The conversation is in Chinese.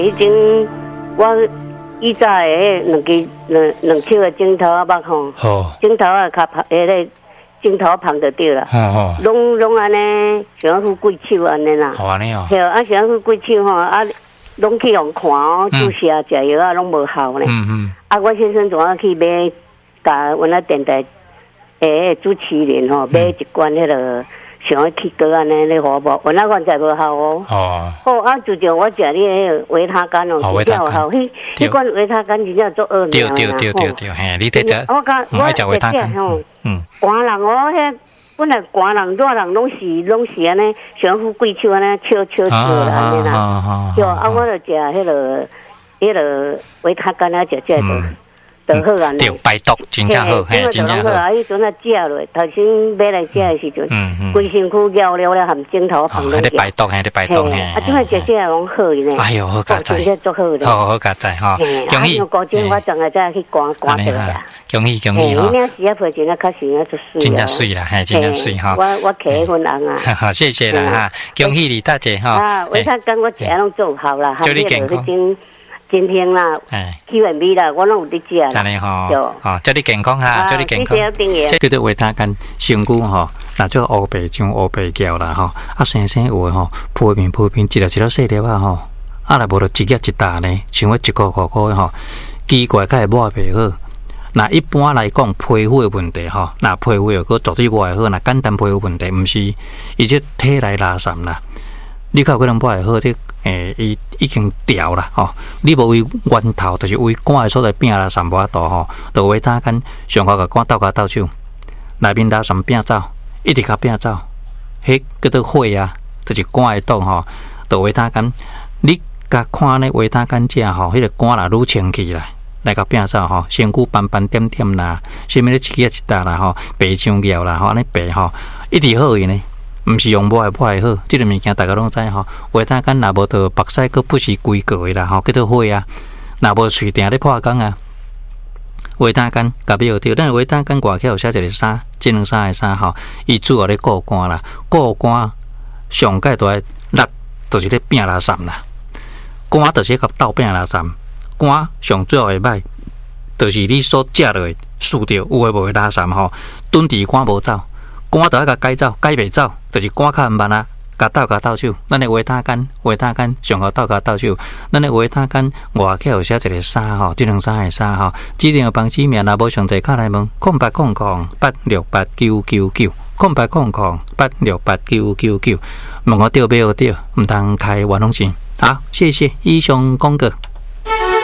以前我以前的两手的镜头啊，目吼，镜头啊，较旁个镜头旁就对啦。拢安尼，像副贵手安尼啦。 安尼哦。 对，啊，像副贵手吼，啊，拢去用看哦，注射食药啊，拢无效呢。啊，我先生总要去买，甲阮那电台主持人吼，买一罐迄个。想要去过安尼，你好无？我那罐才无效哦。哦，啊，就像我食你迄维他甘哦，比较好。迄罐维他甘真正做恶名啦。 对，嘿，你得食。我爱食维他甘。 寒人哦，迄本来寒人、热人拢是安尼，像副贵手安尼，笑啦安尼啦。对，啊，我就食迄个维他甘啊，食就好啊。 对，排毒真正好，嘿，真正好。 啊，迄阵啊食落，头先买来食的时阵，规身躯尿了含镜头旁落。 还得排毒，还得排毒，嘿。 啊，即摆食拢好呢。 哎呦，好佳哉， 真正足好咧。 好佳哉哈，恭喜。 高精我总系再去赶着啦。 恭喜哈。 你那时啊配件啊，确实啊，就水。 真正水啦，嘿，真正水哈。 我摕份红啊。 好，谢谢啦哈，恭喜你大姐哈。 啊，维他跟我食拢做好啦， 祝你健康。 今天啦，Q&A 啦，我拢有伫食啦。 安尼吼，祝你健康哈，祝你健康。 这叫做维他甘身躯吼，那做乌白像乌白胶啦吼，啊生有诶吼，铺面一粒细粒啊吼，啊若无就一粒一大呢，像我1块2块诶吼，奇怪较会抹袂好。那一般来讲，皮肤诶问题吼，那皮肤又个绝对抹会好，那简单皮肤问题，毋是伊这体内垃圾啦，你较可能抹会好啲。已经掉啦吼！你无为源头，就是为肝的所在变垃圾无法度吼，就维他甘上好个肝斗手，内面垃圾变走，一直甲变走，迄叫做火啊，就是肝的洞吼，就维他甘，你甲看呢维他甘食吼，迄个肝啦愈清气啦，来甲变走吼，身躯斑斑点点啦，啥物咧一粒一大啦吼，白像尿啦吼，安尼白吼，一直好去呢。毋是用抹会好，即个物件大家拢知吼。维他甘若无到目屎，佮不是规个的啦吼，叫做火啊。若无喙定咧破工啊，维他甘甲标着，咱维他甘外口有写一个衫，智能衫的衫吼，伊主要咧固肝啦，固肝上界大力就是咧变垃圾啦。肝就是甲斗变垃圾，肝上主要会歹，就是你所食落的输掉有诶无诶垃圾吼，蹲伫肝无走。肝就要甲改走，改袂走，就是肝较慢啊，甲斗手。咱的维他甘上好斗手。咱的维他甘外口有写一个衫吼，智能衫的衫吼，指定的房子名若无详细，敲来问0800-8689990，0800-8689990，问我对买有对，毋通开玩弄钱。好，谢谢以上广告。